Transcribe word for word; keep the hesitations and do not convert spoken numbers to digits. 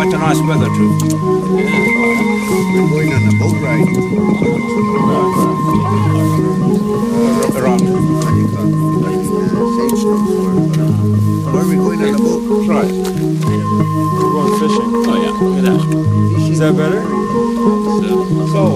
quite a nice weather too. We're going on a boat ride. Uh, around. Where are we going on a boat? That's right. We're going fishing. Oh yeah, look at that. Is that better? So,